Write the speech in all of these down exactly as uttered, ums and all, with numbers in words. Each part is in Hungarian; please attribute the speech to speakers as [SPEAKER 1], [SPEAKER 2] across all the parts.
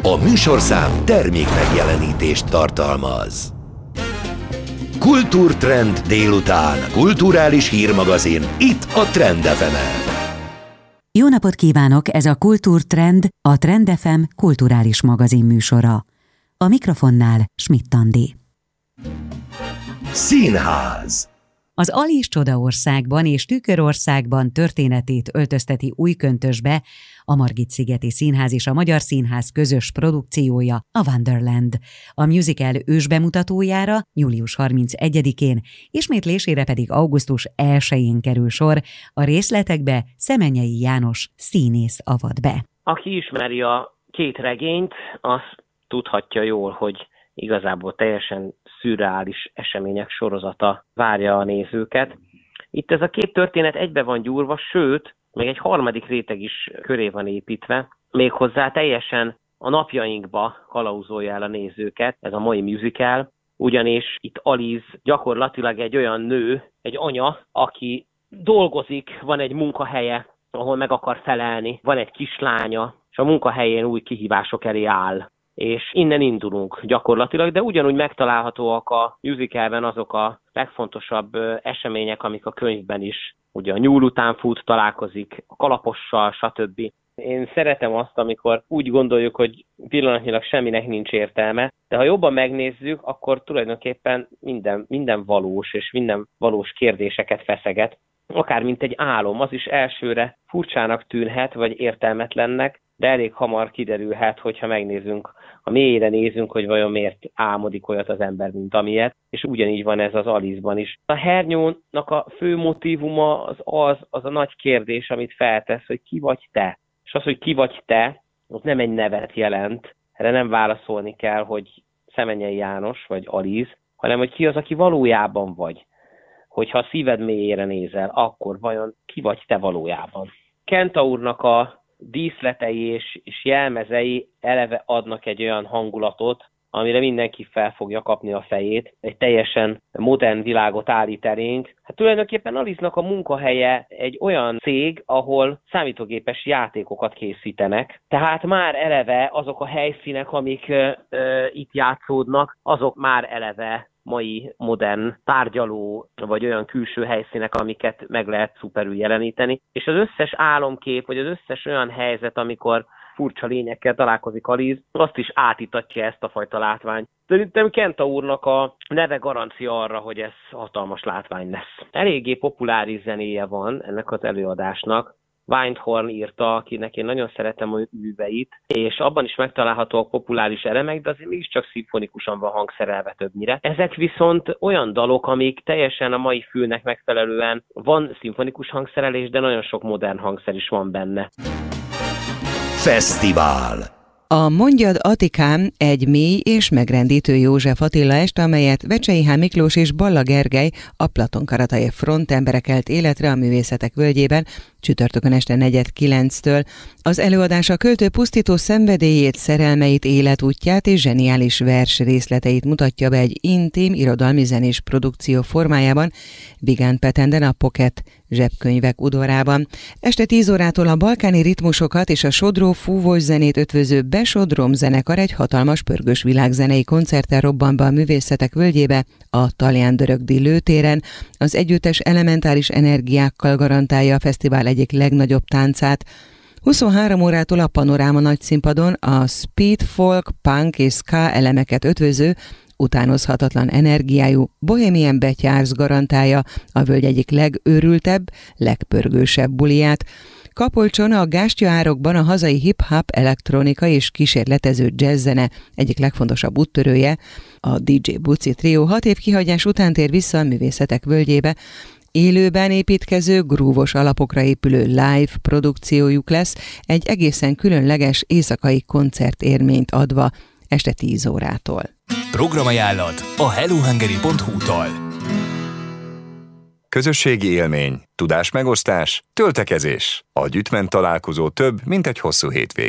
[SPEAKER 1] A műsorszám termék megjelenítést tartalmaz. Kultúrtrend délután. Kulturális hírmagazin itt a Trend ef emen.
[SPEAKER 2] Jó napot kívánok! Ez a Kultúrtrend, a Trend ef em kulturális magazin műsora. A mikrofonnál Schmidt Andi.
[SPEAKER 1] Színház.
[SPEAKER 2] Az Alice Csodaországban és Tükörországban történetét öltözteti új köntösbe a Margit-szigeti Színház és a Magyar Színház közös produkciója, a Wonderland. A musical ősbemutatójára július harmincegyedikén, ismétlésére pedig augusztus elsején kerül sor. A részletekbe Szemenyei János színész avat be.
[SPEAKER 3] Aki ismeri a két regényt, az tudhatja jól, hogy igazából teljesen szürreális események sorozata várja a nézőket. Itt ez a két történet egybe van gyúrva, sőt, még egy harmadik réteg is köré van építve, méghozzá teljesen a napjainkba kalauzolja el a nézőket ez a mai musical, ugyanis itt Alice gyakorlatilag egy olyan nő, egy anya, aki dolgozik, van egy munkahelye, ahol meg akar felelni, van egy kislánya, és a munkahelyén új kihívások elé áll. És innen indulunk gyakorlatilag, de ugyanúgy megtalálhatóak a musicalben azok a legfontosabb események, amik a könyvben is. Ugye a nyúl után fut, találkozik a kalapossal, stb. Én szeretem azt, amikor úgy gondoljuk, hogy pillanatnyilag semminek nincs értelme, de ha jobban megnézzük, akkor tulajdonképpen minden, minden valós, és minden valós kérdéseket feszeget. Akár mint egy álom, az is elsőre furcsának tűnhet, vagy értelmetlennek, de elég hamar kiderülhet, hogyha megnézzünk, ha mélyére nézünk, hogy vajon miért álmodik olyat az ember, mint amilyet, és ugyanígy van ez az Alice-ban is. A hernyónak a fő motívuma az, az az a nagy kérdés, amit feltesz, hogy ki vagy te. És az, hogy ki vagy te, az nem egy nevet jelent, erre nem válaszolni kell, hogy Szemenyei János vagy Alice, hanem hogy ki az, aki valójában vagy. Hogyha a szíved mélyére nézel, akkor vajon ki vagy te valójában. Kentaurnak a díszletei és, és jelmezei eleve adnak egy olyan hangulatot, amire mindenki fel fogja kapni a fejét. Egy teljesen modern világot állít elénk. Hát tulajdonképpen Alice-nak a munkahelye egy olyan cég, ahol számítógépes játékokat készítenek. Tehát már eleve azok a helyszínek, amik ö, ö, itt játszódnak, azok már eleve mai modern tárgyaló, vagy olyan külső helyszínek, amiket meg lehet szuperül jeleníteni. És az összes álomkép, vagy az összes olyan helyzet, amikor furcsa lényekkel találkozik Alice, azt is átítatja ezt a fajta látványt. Szerintem Kentaurnak a neve garancia arra, hogy ez hatalmas látvány lesz. Eléggé populáris zenéje van ennek az előadásnak. Windhorn írta, akinek én nagyon szeretem a műveit, és abban is megtalálhatóak populáris elemek, de azért mégiscsak szimfonikusan van hangszerelve többnyire. Ezek viszont olyan dalok, amik teljesen a mai fülnek megfelelően van szimfonikus hangszerelés, de nagyon sok modern hangszer is van benne.
[SPEAKER 1] Fesztivál.
[SPEAKER 4] A Mondjad Atikám egy mély és megrendítő József Attila est, amelyet Vecsei H. Miklós és Balla Gergely, a Platon Karatajev frontemberek kelt életre a Művészetek Völgyében, csütörtökön este negyed kilenctől. Az előadás a költő pusztító szenvedélyét, szerelmeit, életútját és zseniális vers részleteit mutatja be egy intim, irodalmi zenés produkció formájában, Vigán Petenden a Pocket zsebkönyvek udvarában. Este tíz órától a balkáni ritmusokat és a sodró fúvós zenét ötvöző Besodrom zenekar egy hatalmas pörgős világzenei koncerttel robban be a Művészetek Völgyébe, a Talán Dörögdi lőtéren. Az együttes elementáris energiákkal garantálja a fesztivál egyik legnagyobb táncát. huszonhárom órától a Panoráma nagyszínpadon a speed, folk, punk és ska elemeket ötvöző, utánozhatatlan energiájú Bohemian Betyársz garantálja a völgy egyik legőrültebb, legpörgősebb buliját. Kapolcson a Gástya árokban a hazai hip-hop, elektronika és kísérletező jazzzene egyik legfontosabb úttörője, a dé dzsé Buci Trio hat év kihagyás után tér vissza a Művészetek Völgyébe. Élőben építkező, grúvos alapokra épülő live produkciójuk lesz, egy egészen különleges éjszakai koncertérményt adva este tíz órától.
[SPEAKER 5] Programajánlat a hellohungary pont hu-tól.
[SPEAKER 6] Közösségi élmény, tudásmegosztás, töltekezés. A Gyütmen találkozó több, mint egy hosszú hétvége.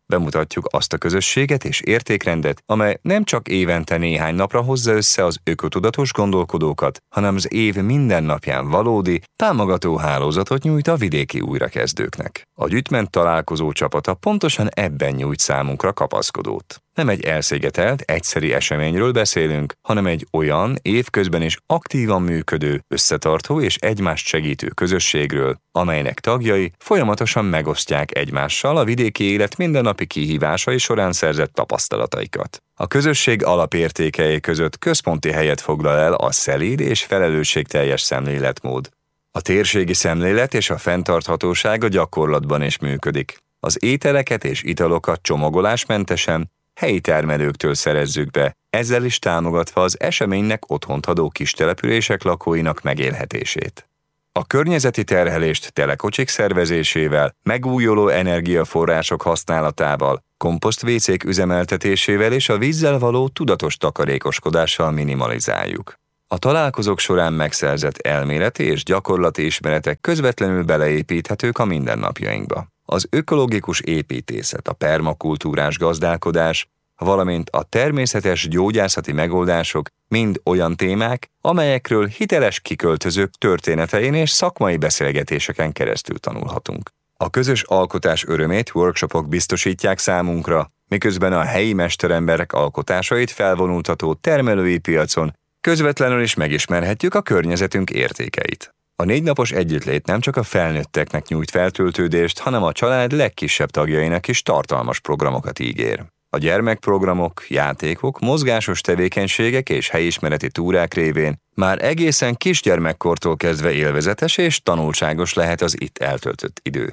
[SPEAKER 6] Bemutatjuk azt a közösséget és értékrendet, amely nem csak évente néhány napra hozza össze az ökotudatos gondolkodókat, hanem az év minden napján valódi, támogató hálózatot nyújt a vidéki újrakezdőknek. A Gyütment találkozó csapata pontosan ebben nyújt számunkra kapaszkodót. Nem egy elszigetelt, egyszeri eseményről beszélünk, hanem egy olyan, évközben is aktívan működő, összetartó és egymást segítő közösségről, amelynek tagjai folyamatosan megosztják egymással a vidéki élet mindennapi kihívásai során szerzett tapasztalataikat. A közösség alapértékei között központi helyet foglal el a szelíd és felelősségteljes szemléletmód. A térségi szemlélet és a fenntarthatóság a gyakorlatban is működik. Az ételeket és italokat csomagolásmentesen, helyi termelőktől szerezzük be, ezzel is támogatva az eseménynek otthont adó kistelepülések lakóinak megélhetését. A környezeti terhelést telekocsik szervezésével, megújuló energiaforrások használatával, komposztvécék üzemeltetésével és a vízzel való tudatos takarékoskodással minimalizáljuk. A találkozók során megszerzett elméleti és gyakorlati ismeretek közvetlenül beleépíthetők a mindennapjainkba. Az ökológikus építészet, a permakultúrás gazdálkodás, valamint a természetes gyógyászati megoldások mind olyan témák, amelyekről hiteles kiköltözők történetein és szakmai beszélgetéseken keresztül tanulhatunk. A közös alkotás örömét workshopok biztosítják számunkra, miközben a helyi mesteremberek alkotásait felvonultató termelői piacon közvetlenül is megismerhetjük a környezetünk értékeit. A négy napos együttlét nem csak a felnőtteknek nyújt feltöltődést, hanem a család legkisebb tagjainak is tartalmas programokat ígér. A gyermekprogramok, játékok, mozgásos tevékenységek és helyismereti túrák révén már egészen kisgyermekkortól kezdve élvezetes és tanulságos lehet az itt eltöltött idő.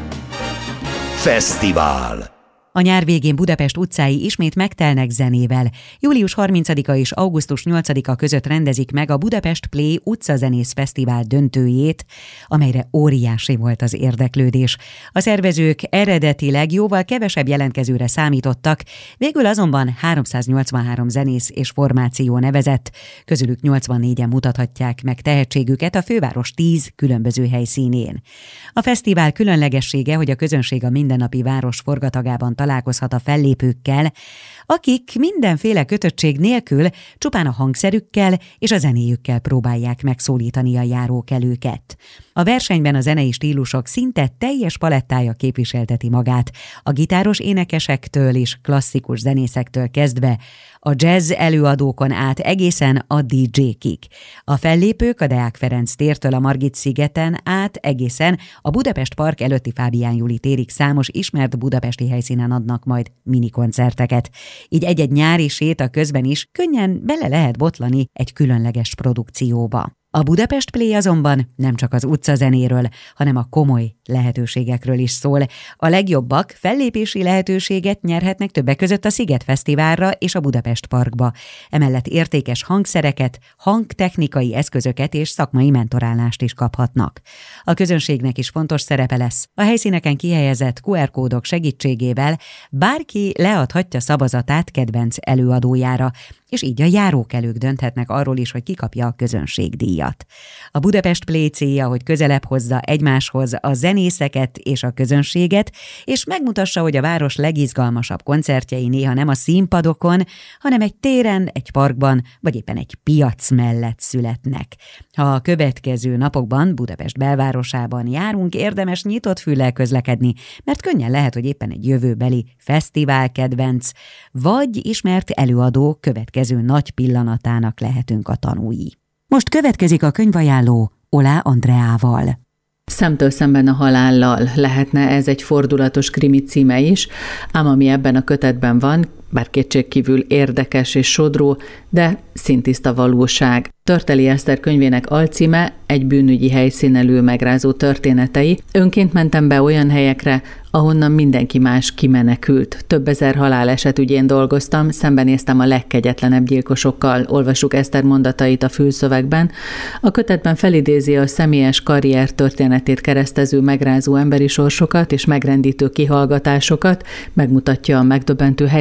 [SPEAKER 1] Fesztivál.
[SPEAKER 2] A nyár végén Budapest utcái ismét megtelnek zenével. július harmincadika és augusztus nyolcadika között rendezik meg a Budapest Play utcazenész fesztivál döntőjét, amelyre óriási volt az érdeklődés. A szervezők eredetileg jóval kevesebb jelentkezőre számítottak, végül azonban háromszáznyolcvanhárom zenész és formáció nevezett, közülük nyolcvannégyen mutathatják meg tehetségüket a főváros tíz különböző helyszínén. A fesztivál különlegessége, hogy a közönség a mindennapi város forgatagában találkozhat a fellépőkkel, akik mindenféle kötöttség nélkül csupán a hangszerükkel és a zenéjükkel próbálják megszólítani a járókelőket. A versenyben a zenei stílusok szinte teljes palettája képviselteti magát, a gitáros énekesektől és klasszikus zenészektől kezdve, a jazz előadókon át egészen a dé dzsékig. A fellépők a Deák Ferenc tértől a Margit-szigeten át egészen a Budapest Park előtti Fábián Júli térig számos ismert budapesti helyszínen adnak majd minikoncerteket. Így egy-egy nyári séta közben is könnyen bele lehet botlani egy különleges produkcióba. A Budapest Play azonban nem csak az utcazenéről, hanem a komoly lehetőségekről is szól. A legjobbak fellépési lehetőséget nyerhetnek többek között a Sziget Fesztiválra és a Budapest Parkba. Emellett értékes hangszereket, hangtechnikai eszközöket és szakmai mentorálást is kaphatnak. A közönségnek is fontos szerepe lesz. A helyszíneken kihelyezett kú er kódok segítségével bárki leadhatja szavazatát kedvenc előadójára, és így a járókelők dönthetnek arról is, hogy ki kapja a közönségdíjat. A Budapest Play célja, hogy közelebb hozza egymáshoz a zenészeket és a közönséget, és megmutassa, hogy a város legizgalmasabb koncertjei néha nem a színpadokon, hanem egy téren, egy parkban, vagy éppen egy piac mellett születnek. Ha a következő napokban Budapest belvárosában járunk, érdemes nyitott füllel közlekedni, mert könnyen lehet, hogy éppen egy jövőbeli fesztivál kedvenc, vagy ismert előadó következő nagy pillanatának lehetünk a tanúi. Most következik a könyvajánló Olá Andreával.
[SPEAKER 7] Szemtől szemben a halállal lehetne ez egy fordulatos krimi címe is, ám ami ebben a kötetben van, bár kétségkívül érdekes és sodró, de szintiszta valóság. Törteli Eszter könyvének alcíme egy bűnügyi helyszínelő megrázó történetei. Önként mentem be olyan helyekre, ahonnan mindenki más kimenekült. Több ezer haláleset ügyén dolgoztam, szembenéztem a legkegyetlenebb gyilkosokkal, olvassuk Eszter mondatait a fülszövegben. A kötetben felidézi a személyes karrier történetét keresztező megrázó emberi sorsokat és megrendítő kihallgatásokat, megmutatja a megdöbbentő helyszíneket,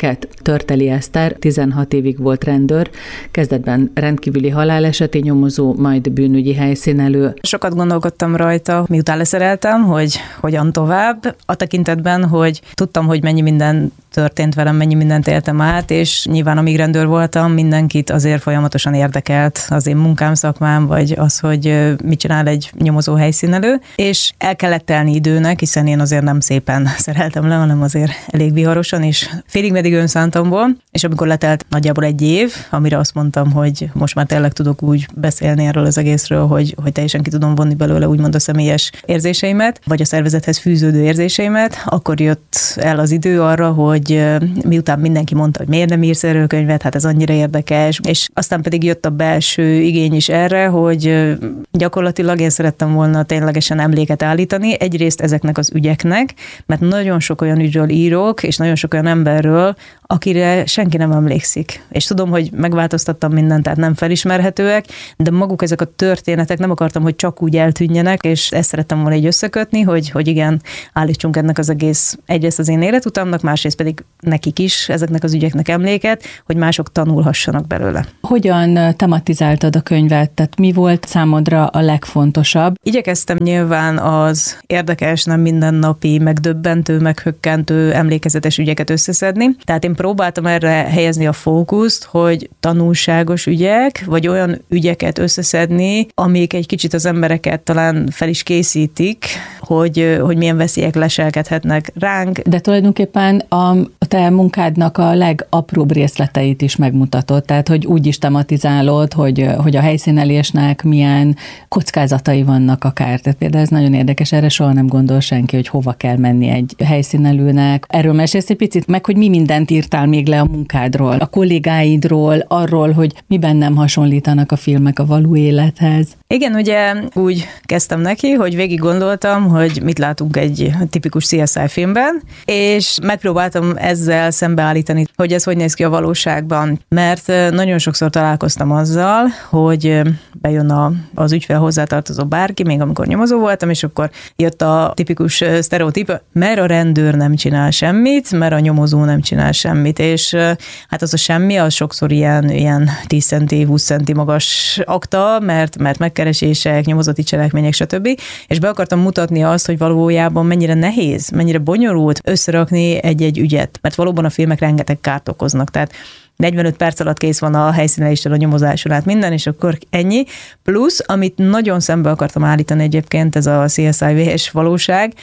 [SPEAKER 7] filmeket. Törteli Eszter tizenhat évig volt rendőr, kezdetben rendkívüli haláleseti nyomozó, majd bűnügyi helyszínelő.
[SPEAKER 8] Sokat gondolkodtam rajta, miután leszereltem, hogy hogyan tovább, a tekintetben, hogy tudtam, hogy mennyi minden történt velem, mennyi mindent éltem át, és nyilván amíg rendőr voltam, mindenkit azért folyamatosan érdekelt az én munkám, szakmám, vagy az, hogy mit csinál egy nyomozó helyszínelő, és el kellett telni időnek, hiszen én azért nem szépen szereltem le, hanem azért elég viharosan, és félig meddig önszántamból, és amikor letelt nagyjából egy év, amire azt mondtam, hogy most már tényleg tudok úgy beszélni erről az egészről, hogy, hogy teljesen ki tudom vonni belőle úgymond a személyes érzéseimet, vagy a szervezethez fűződő érzéseimet, akkor jött el az idő arra, hogy miután mindenki mondta, hogy miért nem írsz erről könyvet, hát ez annyira érdekes, és aztán pedig jött a belső igény is erre, hogy gyakorlatilag én szerettem volna ténylegesen emléket állítani, egyrészt ezeknek az ügyeknek, mert nagyon sok olyan ügyről írok, és nagyon sok olyan emberről, akire senki nem emlékszik. És tudom, hogy megváltoztattam mindent, tehát nem felismerhetőek, de maguk ezek a történetek nem akartam, hogy csak úgy eltűnjenek, és ezt szerettem volna így összekötni, hogy, hogy igen, állítsunk ennek az egész egyrészt az én életutamnak, másrészt pedig nekik is, ezeknek az ügyeknek emléket, hogy mások tanulhassanak belőle.
[SPEAKER 9] Hogyan tematizáltad a könyvet? Tehát mi volt számodra a legfontosabb?
[SPEAKER 8] Igyekeztem nyilván az érdekes, nem mindennapi, megdöbbentő, meghökkentő, emlékezetes ügyeket összeszedni. Tehát én próbáltam erre helyezni a fókuszt, hogy tanulságos ügyek, vagy olyan ügyeket összeszedni, amik egy kicsit az embereket talán fel is készítik, hogy, hogy milyen veszélyek leselkedhetnek ránk.
[SPEAKER 9] De tulajdonképpen a te munkádnak a legapróbb részleteit is megmutatod, tehát hogy úgy is tematizálod, hogy, hogy a helyszínelésnek milyen kockázatai vannak akár. Tehát például ez nagyon érdekes, erre soha nem gondol senki, hogy hova kell menni egy helyszínelőnek. Erről mesélsz egy picit meg, hogy mi mindent írtál még le a munkádról, a kollégáidról, arról, hogy miben nem hasonlítanak a filmek a való élethez.
[SPEAKER 8] Igen, ugye úgy kezdtem neki, hogy végig gondoltam, hogy mit látunk egy tipikus C S I filmben, és megpróbáltam ezzel szembeállítani, hogy ez hogy néz ki a valóságban. Mert nagyon sokszor találkoztam azzal, hogy bejön a, az ügyfél hozzátartozó bárki, még amikor nyomozó voltam, és akkor jött a tipikus sztereotíp, mert a rendőr nem csinál semmit, mert a nyomozó nem csinál semmit, és hát az a semmi, az sokszor ilyen, ilyen tíz centi, húsz centi magas akta, mert, mert megkeresések, nyomozati cselekmények, stb. És be akartam mutatni azt, hogy valójában mennyire nehéz, mennyire bonyolult összerakni egy-egy ügyet, mert valóban a filmek rengeteg kárt okoznak, tehát negyvenöt perc alatt kész van a helyszíneléstől, a nyomozáson át minden, és akkor ennyi. Plusz, amit nagyon szembe akartam állítani egyébként, ez a C S I vé es valóság,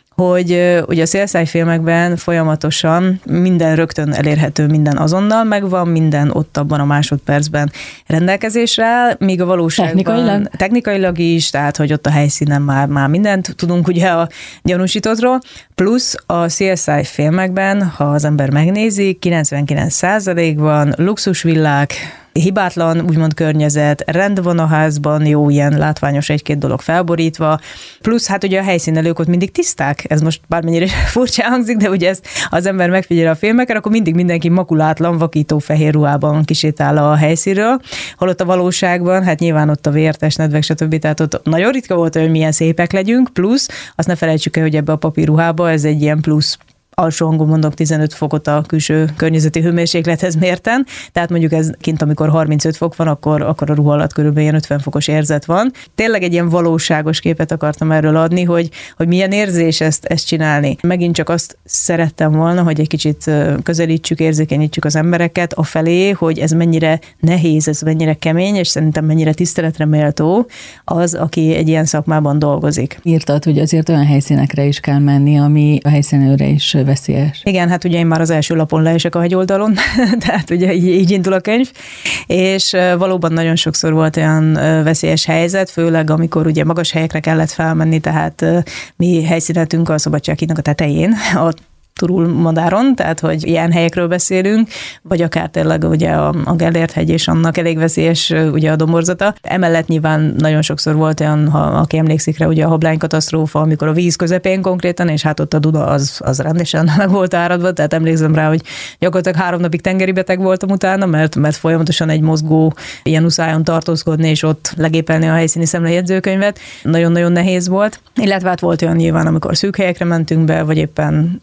[SPEAKER 8] hogy ugye a C S I filmekben folyamatosan minden rögtön elérhető, minden azonnal megvan, minden ott abban a másodpercben rendelkezésre áll, míg a valóságban
[SPEAKER 9] technikailag,
[SPEAKER 8] technikailag is, tehát hogy ott a helyszínen már, már mindent tudunk ugye a gyanúsítottról, plusz a C S I filmekben, ha az ember megnézi, kilencvenkilenc százalékban luxusvillák, hibátlan, úgymond környezet, rend van a házban, jó ilyen látványos egy-két dolog felborítva, plusz hát ugye a helyszínelők ott mindig tiszták, ez most bármennyire furcsa hangzik, de ugye ezt az ember megfigyel a filmeken, akkor mindig mindenki makulátlan, vakító fehér ruhában kisétál a helyszínről, holott a valóságban, hát nyilván ott a vértes nedvek, stb. Tehát ott nagyon ritka volt, hogy milyen szépek legyünk, plusz azt ne felejtsük el, hogy ebbe a papírruhába ez egy ilyen plusz alsó hangon mondok tizenöt fokot a külső környezeti hőmérséklethez mérten, tehát mondjuk ez kint, amikor harmincöt fok van, akkor, akkor a ruha alatt körülbelül ilyen ötven fokos érzet van. Tényleg egy ilyen valóságos képet akartam erről adni, hogy, hogy milyen érzés ezt, ezt csinálni. Megint csak azt szerettem volna, hogy egy kicsit közelítsük, érzékenyítsük az embereket afelé, hogy ez mennyire nehéz, ez mennyire kemény, és szerintem mennyire tiszteletre méltó az, aki egy ilyen szakmában dolgozik.
[SPEAKER 9] Írtad, hogy azért olyan helyszínekre is kell menni, ami a helyszínelőre is veszélyes.
[SPEAKER 8] Igen, hát ugye én már az első lapon leesek a hegyoldalon, tehát ugye így, így indul a könyv, és valóban nagyon sokszor volt olyan veszélyes helyzet, főleg amikor ugye magas helyekre kellett felmenni, tehát mi helyszíneltünk a Szabadsághídnak a tetején, ott Turul-Madáron, tehát hogy ilyen helyekről beszélünk, vagy akár tényleg ugye a, a Gellért-hegy és annak elég veszélyes ugye a domborzata. Emellett nyilván nagyon sokszor volt olyan, ha aki emlékszik rá, ugye a Hablány katasztrófa, amikor a víz közepén konkrétan, és hát ott a Duna az, az rendesen meg volt áradva, tehát emlékszem rá, hogy gyakorlatilag három napig tengeri beteg voltam utána, mert, mert folyamatosan egy mozgó ilyen uszályon tartózkodni, és ott legépelni a helyszíni szemlejegyzőkönyvet. Nagyon-nagyon nehéz volt. Illetve hát volt olyan nyilván, amikor szűk helyekre mentünk be, vagy éppen Budapest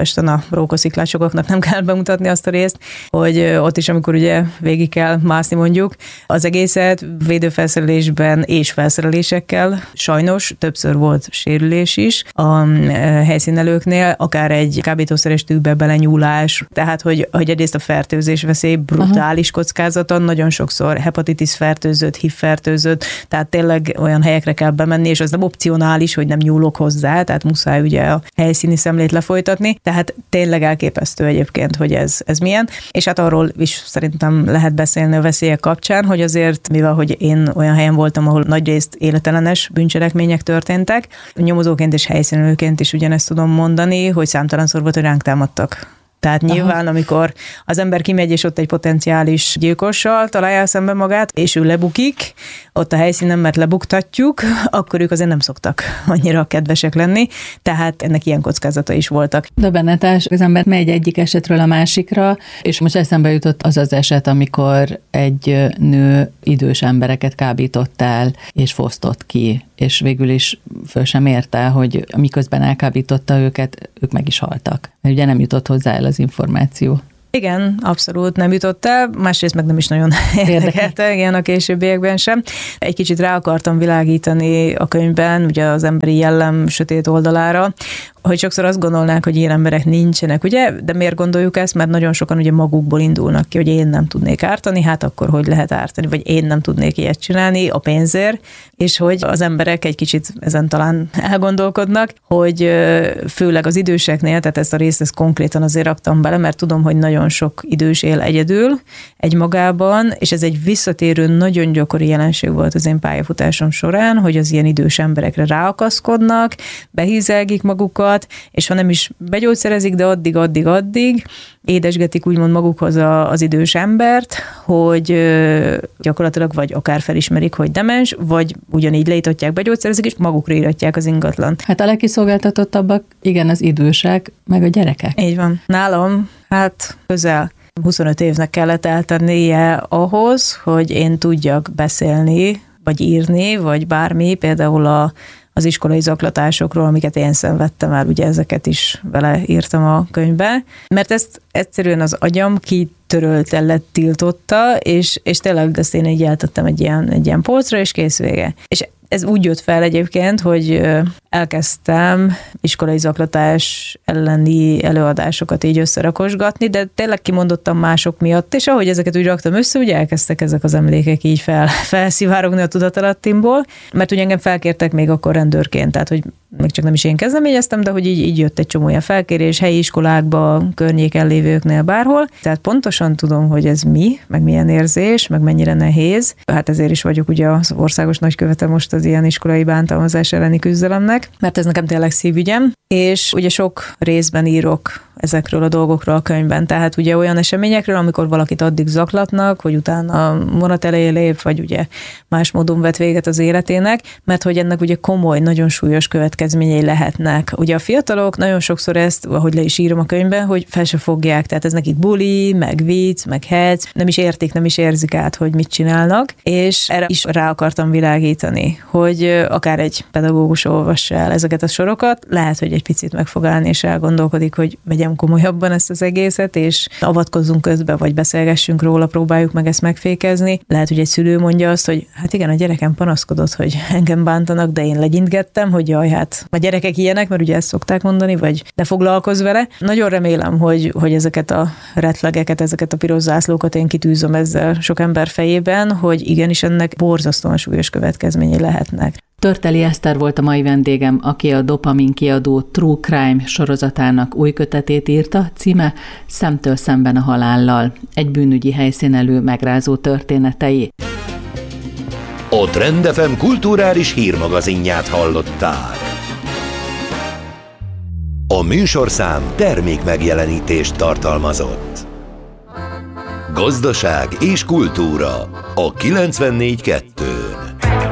[SPEAKER 8] Budapesten a rókosziklásoknak nem kell bemutatni azt a részt, hogy ott is, amikor ugye végig kell mászni mondjuk, az egészet védőfelszerelésben és felszerelésekkel sajnos többször volt sérülés is a helyszínelőknél, akár egy kábítószeres tűkbe belenyúlás, tehát hogy, hogy egyrészt a fertőzés veszély brutális Aha. kockázaton, nagyon sokszor hepatitis fertőzött, hív fertőzött, tehát tényleg olyan helyekre kell bemenni, és az nem opcionális, hogy nem nyúlok hozzá, tehát muszáj ugye a helyszíni szemlét lefolytatni, tehát tényleg elképesztő egyébként, hogy ez, ez milyen, és hát arról is szerintem lehet beszélni a veszélyek kapcsán, hogy azért, mivel hogy én olyan helyen voltam, ahol nagyrészt életellenes bűncselekmények történtek, nyomozóként és helyszínelőként is ugyanezt tudom mondani, hogy számtalanszor volt, hogy ránk támadtak. Tehát nyilván, Aha. amikor az ember kimegy, és ott egy potenciális gyilkossal találja szemben magát, és ő lebukik, ott a helyszínen, mert lebuktatjuk, akkor ők azért nem szoktak annyira kedvesek lenni, tehát ennek ilyen kockázata is voltak.
[SPEAKER 9] Döbbenetes, az ember megy egyik esetről a másikra, és most eszembe jutott az az eset, amikor egy nő idős embereket kábított el, és fosztott ki, és végül is föl sem érte, hogy miközben elkábította őket, ők meg is haltak. Mert ugye nem jutott hozzá el az információ.
[SPEAKER 8] Igen, abszolút nem jutott el, másrészt meg nem is nagyon érdekelte, igen, a későbbiekben sem. Egy kicsit rá akartam világítani a könyvben, ugye az emberi jellem sötét oldalára, hogy sokszor azt gondolnák, hogy ilyen emberek nincsenek, ugye? De miért gondoljuk ezt? Mert nagyon sokan ugye magukból indulnak ki, hogy én nem tudnék ártani, hát akkor hogy lehet ártani, vagy én nem tudnék ilyet csinálni a pénzért, és hogy az emberek egy kicsit ezen talán elgondolkodnak, hogy főleg az időseknél, tehát ezt a részt ezt konkrétan azért raktam bele, mert tudom, hogy nagyon sok idős él egyedül, egymagában, és ez egy visszatérő, nagyon gyakori jelenség volt az én pályafutásom során, hogy az ilyen idős emberekre ráakaszkodnak, behízelgik magukat, és ha nem is begyógyszerezik, de addig, addig, addig édesgetik úgymond magukhoz a, az idős embert, hogy gyakorlatilag vagy akár felismerik, hogy demens, vagy ugyanígy leítatják, begyógyszerezik, és magukra íratják az ingatlant.
[SPEAKER 9] Hát a legkiszolgáltatottabbak, igen, az idősek, meg a gyerekek.
[SPEAKER 8] Így van. Nálam, hát közel huszonöt évnek kellett eltennie ahhoz, hogy én tudjak beszélni, vagy írni, vagy bármi, például a az iskolai zaklatásokról, amiket én szenvedtem el, ugye ezeket is vele írtam a könyvbe, mert ezt egyszerűen az agyam kitörölte, letiltotta, és, és tényleg ezt én így eltettem egy ilyen, egy ilyen polcra, és kész vége. És ez úgy jött fel egyébként, hogy elkezdtem iskolai zaklatás elleni előadásokat így összerakosgatni, de tényleg kimondottam mások miatt, és ahogy ezeket úgy raktam össze, ugye elkezdtek ezek az emlékek így fel, felszivárogni a tudatalattimból, mert ugye engem felkértek még akkor rendőrként, tehát hogy még csak nem is én kezdeményeztem, de hogy így, így jött egy csomó ilyen felkérés helyi iskolákba, környéken lévőknél, bárhol. Tehát pontosan tudom, hogy ez mi, meg milyen érzés, meg mennyire nehéz. Hát ezért is vagyok ugye az országos nagykövete most az ilyen iskolai bántalmazás elleni küzdelemnek, mert ez nekem tényleg szívügyem, és ugye sok részben írok ezekről a dolgokról a könyvben. Tehát ugye olyan eseményekről, amikor valakit addig zaklatnak, hogy utána vonat elejé lép, vagy ugye más módon vet véget az életének, mert hogy ennek ugye komoly, nagyon súlyos következményei lehetnek. Ugye a fiatalok nagyon sokszor ezt, ahogy le is írom a könyvben, hogy fel se fogják, tehát ez nekik buli, meg vicc, meg hec, nem is értik, nem is érzik át, hogy mit csinálnak, és erre is rá akartam világítani, hogy akár egy pedagógus olvassa el ezeket a sorokat, lehet, hogy egy picit meg fog állni, és elgondolkodik, hogy vegyem komolyabban ezt az egészet, és avatkozzunk közbe, vagy beszélgessünk róla, próbáljuk meg ezt megfékezni. Lehet, hogy egy szülő mondja azt, hogy hát igen, a gyerekem panaszkodott, hogy engem bántanak, de én legyintgettem, hogy jaj, hát a gyerekek ilyenek, mert ugye ezt szokták mondani, vagy ne foglalkozz vele. Nagyon remélem, hogy, hogy ezeket a retlegeket, ezeket a piros zászlókat én kitűzöm ezzel sok ember fejében, hogy igenis ennek borzasztóan súlyos következményei lehetnek.
[SPEAKER 7] Törteli Eszter volt a mai vendégem, aki a Dopamin kiadó True Crime sorozatának új kötetét írta, címe Szemtől szemben a halállal, egy bűnügyi helyszínelő megrázó történetei.
[SPEAKER 1] A Trend ef em kulturális hírmagazinját hallották. A műsorszám termék megjelenítést tartalmazott. Gazdaság és kultúra a kilencvennégy kettő.